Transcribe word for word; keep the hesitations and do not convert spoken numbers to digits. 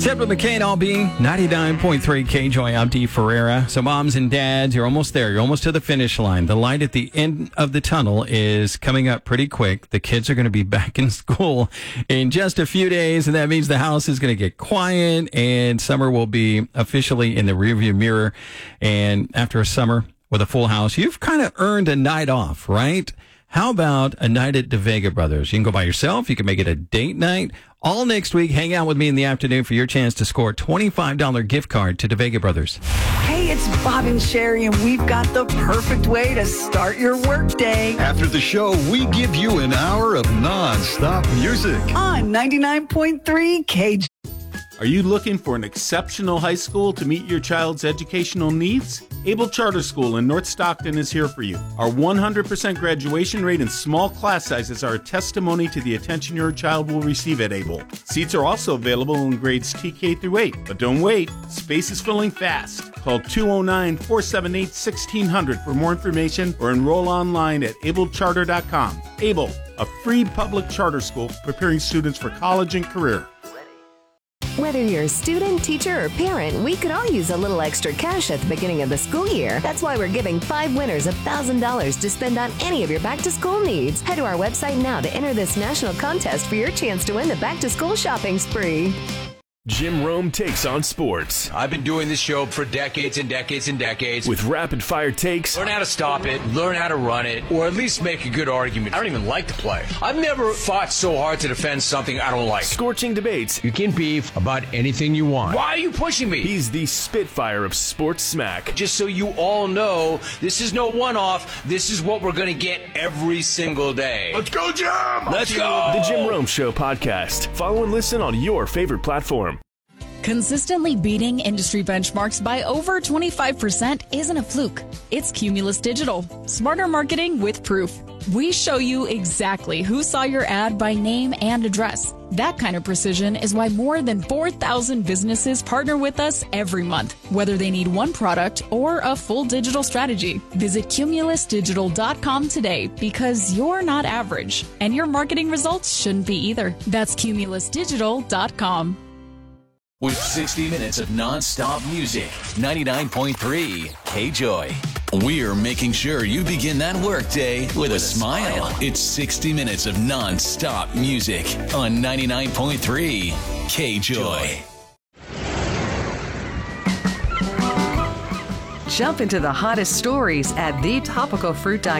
Except with McCain, I'll be ninety-nine point three K Joy. I'm Dee Ferreira. So moms and dads, you're almost there. You're almost to the finish line. The light at the end of the tunnel is coming up pretty quick. The kids are going to be back in school in just a few days, and that means the house is going to get quiet, and summer will be officially in the rearview mirror. And after a summer with a full house, you've kind of earned a night off, right? How about a night at DeVega Brothers? You can go by yourself. You can make it a date night. All next week, hang out with me in the afternoon for your chance to score a twenty-five dollars gift card to DeVega Brothers. Hey, it's Bob and Sherry, and we've got the perfect way to start your workday. After the show, we give you an hour of non-stop music. On ninety-nine point three K J. Are you looking for an exceptional high school to meet your child's educational needs? Able Charter School in North Stockton is here for you. Our one hundred percent graduation rate and small class sizes are a testimony to the attention your child will receive at Able. Seats are also available in grades T K through eight. But don't wait, space is filling fast. Call two oh nine, four seven eight, one six zero zero for more information or enroll online at able charter dot com. Able, a free public charter school preparing students for college and career. Whether you're a student, teacher, or parent, we could all use a little extra cash at the beginning of the school year. That's why we're giving five winners one thousand dollars to spend on any of your back-to-school needs. Head to our website now to enter this national contest for your chance to win the back-to-school shopping spree. Jim Rome takes on sports. I've been doing this show for decades and decades and decades. With rapid-fire takes. Learn how to stop it, learn how to run it, or at least make a good argument. I don't even like to play. I've never fought so hard to defend something I don't like. Scorching debates. You can beef about anything you want. Why are you pushing me? He's the Spitfire of sports smack. Just so you all know, this is no one-off. This is what we're going to get every single day. Let's go, Jim! Let's go! The Jim Rome Show podcast. Follow and listen on your favorite platform. Consistently beating industry benchmarks by over twenty-five percent isn't a fluke. It's Cumulus Digital. Smarter marketing with proof. We show you exactly who saw your ad by name and address. That kind of precision is why more than four thousand businesses partner with us every month, whether they need one product or a full digital strategy. Visit cumulus digital dot com today because you're not average, and your marketing results shouldn't be either. That's cumulus digital dot com. With sixty minutes of non-stop music, ninety-nine point three K-Joy. We're making sure you begin that workday with, with a, a smile. smile. It's sixty minutes of non-stop music on ninety-nine point three K-Joy. Jump into the hottest stories at the topical fruit dot com.